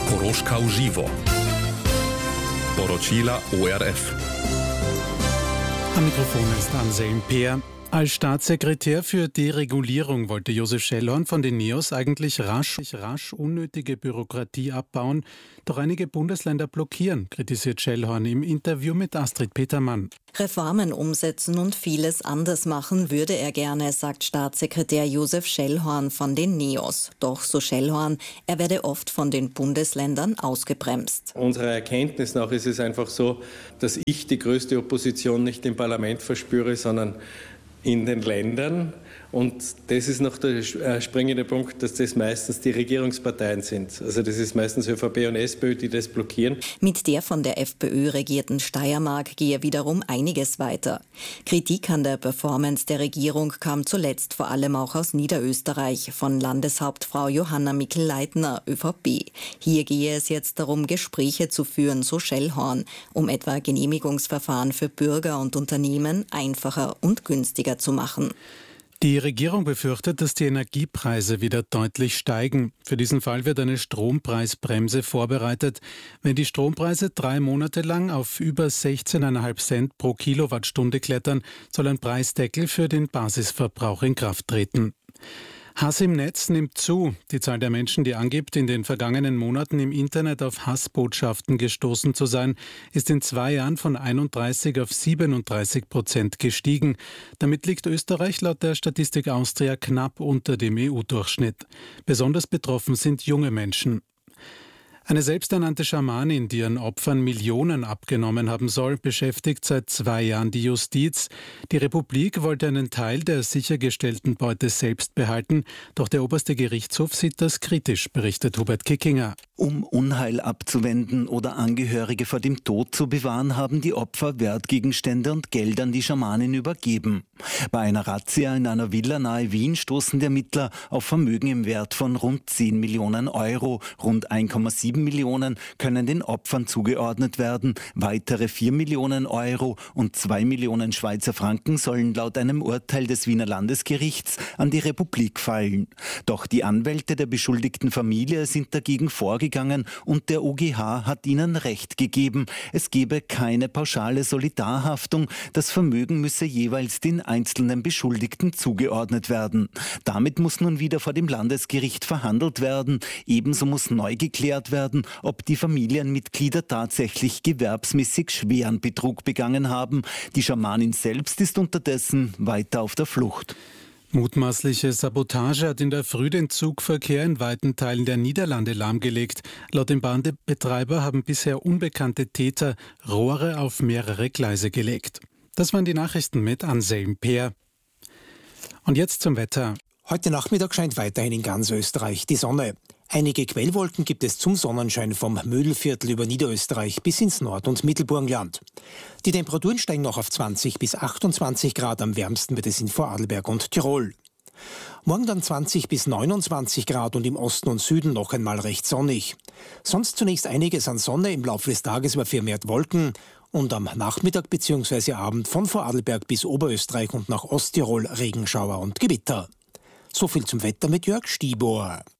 Koroška v živo. Poročila ORF. Am Mikrofon ist Anselm Peer. Als Staatssekretär für Deregulierung wollte Josef Schellhorn von den NEOS eigentlich rasch unnötige Bürokratie abbauen, doch einige Bundesländer blockieren, kritisiert Schellhorn im Interview mit Astrid Petermann. Reformen umsetzen und vieles anders machen würde er gerne, sagt Staatssekretär Josef Schellhorn von den NEOS. Doch, so Schellhorn, er werde oft von den Bundesländern ausgebremst. Unserer Erkenntnis nach ist es einfach so, dass ich die größte Opposition nicht im Parlament verspüre, sondern in den Ländern. Und das ist noch der springende Punkt, dass das meistens die Regierungsparteien sind. Also das ist meistens ÖVP und SPÖ, die das blockieren. Mit der von der FPÖ regierten Steiermark gehe wiederum einiges weiter. Kritik an der Performance der Regierung kam zuletzt vor allem auch aus Niederösterreich von Landeshauptfrau Johanna Mikl-Leitner, ÖVP. Hier gehe es jetzt darum, Gespräche zu führen, so Schellhorn, um etwa Genehmigungsverfahren für Bürger und Unternehmen einfacher und günstiger zu machen. Die Regierung befürchtet, dass die Energiepreise wieder deutlich steigen. Für diesen Fall wird eine Strompreisbremse vorbereitet. Wenn die Strompreise 3 Monate lang auf über 16,5 Cent pro Kilowattstunde klettern, soll ein Preisdeckel für den Basisverbrauch in Kraft treten. Hass im Netz nimmt zu. Die Zahl der Menschen, die angibt, in den vergangenen Monaten im Internet auf Hassbotschaften gestoßen zu sein, ist in 2 Jahren von 31 auf 37% gestiegen. Damit liegt Österreich laut der Statistik Austria knapp unter dem EU-Durchschnitt. Besonders betroffen sind junge Menschen. Eine selbsternannte Schamanin, die ihren Opfern Millionen abgenommen haben soll, beschäftigt seit 2 Jahren die Justiz. Die Republik wollte einen Teil der sichergestellten Beute selbst behalten, doch der oberste Gerichtshof sieht das kritisch, berichtet Hubert Kickinger. Um Unheil abzuwenden oder Angehörige vor dem Tod zu bewahren, haben die Opfer Wertgegenstände und Geld an die Schamanin übergeben. Bei einer Razzia in einer Villa nahe Wien stoßen die Ermittler auf Vermögen im Wert von rund 10 Millionen Euro. Rund 1,7 Millionen können den Opfern zugeordnet werden. Weitere 4 Millionen Euro und 2 Millionen Schweizer Franken sollen laut einem Urteil des Wiener Landesgerichts an die Republik fallen. Doch die Anwälte der beschuldigten Familie sind dagegen vorgegangen und der OGH hat ihnen Recht gegeben. Es gebe keine pauschale Solidarhaftung. Das Vermögen müsse jeweils den einzelnen Beschuldigten zugeordnet werden. Damit muss nun wieder vor dem Landesgericht verhandelt werden. Ebenso muss neu geklärt werden, ob die Familienmitglieder tatsächlich gewerbsmäßig schweren Betrug begangen haben. Die Schamanin selbst ist unterdessen weiter auf der Flucht. Mutmaßliche Sabotage hat in der Früh den Zugverkehr in weiten Teilen der Niederlande lahmgelegt. Laut dem Bahnbetreiber haben bisher unbekannte Täter Rohre auf mehrere Gleise gelegt. Das waren die Nachrichten mit Anselm Peer. Und jetzt zum Wetter. Heute Nachmittag scheint weiterhin in ganz Österreich die Sonne. Einige Quellwolken gibt es zum Sonnenschein vom Mödelviertel über Niederösterreich bis ins Nord- und Mittelburgenland. Die Temperaturen steigen noch auf 20 bis 28 Grad, am wärmsten wird es in Vorarlberg und Tirol. Morgen dann 20 bis 29 Grad und im Osten und Süden noch einmal recht sonnig. Sonst zunächst einiges an Sonne, im Laufe des Tages aber vermehrt Wolken und am Nachmittag bzw. Abend von Vorarlberg bis Oberösterreich und nach Osttirol Regenschauer und Gewitter. So viel zum Wetter mit Jörg Stibor.